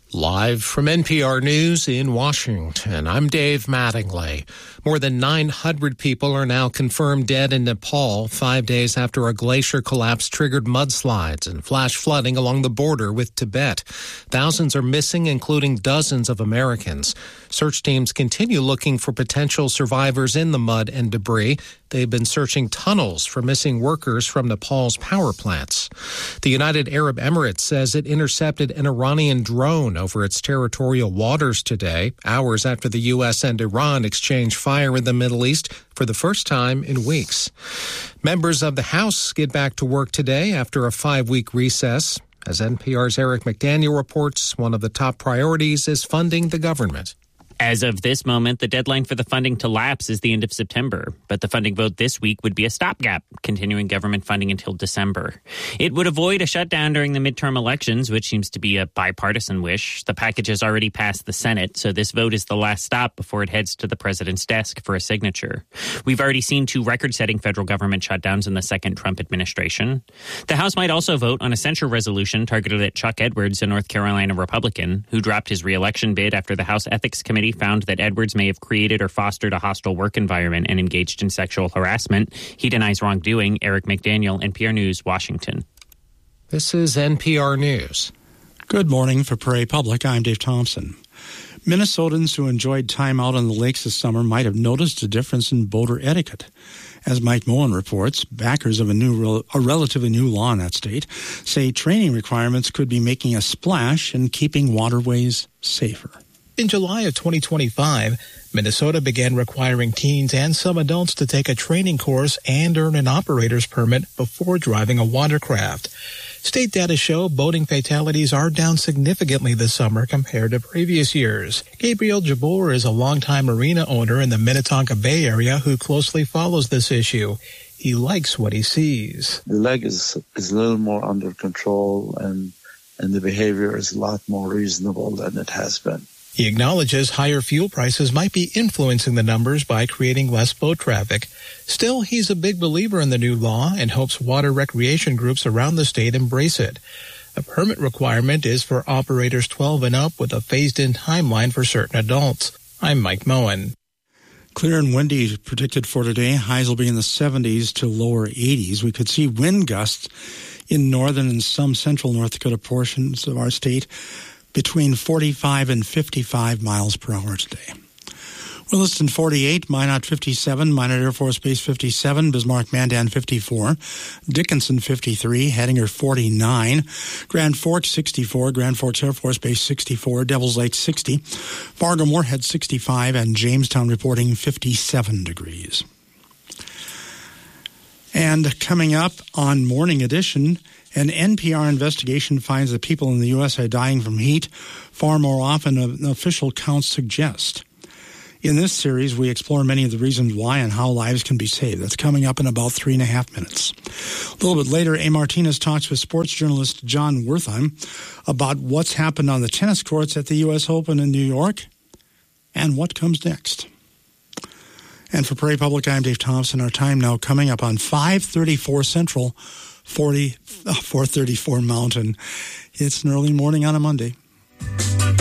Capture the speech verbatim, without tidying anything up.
Live from N P R News in Washington, I'm Dave Mattingly. More than nine hundred people are now confirmed dead in Nepal, five days after a glacier collapse triggered mudslides and flash flooding along the border with Tibet. Thousands are missing, including dozens of Americans. Search teams continue looking for potential survivors in the mud and debris. They've been searching tunnels for missing workers from Nepal's power plants. The United Arab Emirates says it intercepted an Iranian drone over its territorial waters today, hours after the U S and Iran exchanged fire in the Middle East for the first time in weeks. Members of the House get back to work today after a five-week recess. As N P R's Eric McDaniel reports, one of the top priorities is funding the government. As of this moment, the deadline for the funding to lapse is the end of September, but the funding vote this week would be a stopgap, continuing government funding until December. It would avoid a shutdown during the midterm elections, which seems to be a bipartisan wish. The package has already passed the Senate, so this vote is the last stop before it heads to the president's desk for a signature. We've already seen two record-setting federal government shutdowns in the second Trump administration. The House might also vote on a censure resolution targeted at Chuck Edwards, a North Carolina Republican, who dropped his re-election bid after the House Ethics Committee found that Edwards may have created or fostered a hostile work environment and engaged in sexual harassment. He denies wrongdoing. Eric McDaniel, N P R News, Washington. This is N P R News. Good morning for Prairie Public. I'm Dave Thompson. Minnesotans who enjoyed time out on the lakes this summer might have noticed a difference in boater etiquette. As Mike Moen reports, backers of a new, a relatively new law in that state say training requirements could be making a splash in keeping waterways safer. In July of twenty twenty-five, Minnesota began requiring teens and some adults to take a training course and earn an operator's permit before driving a watercraft. State data show boating fatalities are down significantly this summer compared to previous years. Gabriel Jabor is a longtime marina owner in the Minnetonka Bay area who closely follows this issue. He likes what he sees. The leg is, is a little more under control, and, and the behavior is a lot more reasonable than it has been. He acknowledges higher fuel prices might be influencing the numbers by creating less boat traffic. Still, he's a big believer in the new law and hopes water recreation groups around the state embrace it. A permit requirement is for operators twelve and up with a phased-in timeline for certain adults. I'm Mike Moen. Clear and windy predicted for today. Highs will be in the seventies to lower eighties. We could see wind gusts in northern and some central North Dakota portions of our state between forty-five and fifty-five miles per hour today. Williston forty-eight, Minot fifty-seven, Minot Air Force Base fifty-seven, Bismarck Mandan fifty-four, Dickinson fifty-three, Hettinger forty-nine, Grand Forks sixty-four, Grand Forks Air Force Base sixty-four, Devils Lake sixty, Fargo Moorhead sixty-five, and Jamestown reporting fifty-seven degrees. And coming up on Morning Edition, an N P R investigation finds that people in the U S are dying from heat far more often than official counts suggest. In this series, we explore many of the reasons why and how lives can be saved. That's coming up in about three and a half minutes. A little bit later, A. Martinez talks with sports journalist John Wertheim about what's happened on the tennis courts at the U S Open in New York and what comes next. And for Prairie Public, I'm Dave Thompson. Our time now coming up on five thirty-four Central, forty, uh, four thirty-four Mountain. It's an early morning on a Monday.